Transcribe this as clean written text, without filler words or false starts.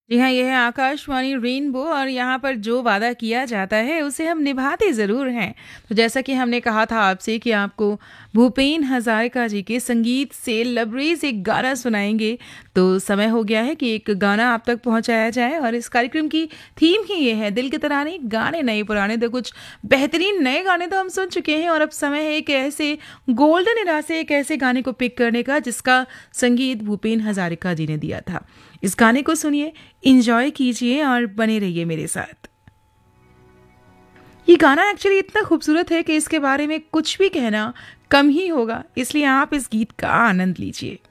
जी हाँ, ये है आकाशवाणी रेनबो और यहाँ पर जो वादा किया जाता है उसे हम निभाते ज़रूर हैं। तो जैसा कि हमने कहा था आपसे कि आपको भूपेन हज़ारिका जी के संगीत से लबरेज़ एक गाना सुनाएँगे, तो समय हो गया है कि एक गाना आप तक पहुँचाया जाए और इस कार्यक्रम की थीम ही ये है, दिल के तराने गाने नए पुराने। तो कुछ बेहतरीन नए गाने तो हम सुन चुके हैं और अब समय है एक ऐसे गोल्डन एरा से एक ऐसे गाने को पिक करने का जिसका संगीत भूपेन हज़ारिका जी ने दिया था। इस गाने को सुनिए, एन्जॉय कीजिए और बने रहिए मेरे साथ। ये गाना एक्चुअली इतना खूबसूरत है कि इसके बारे में कुछ भी कहना कम ही होगा, इसलिए आप इस गीत का आनंद लीजिए।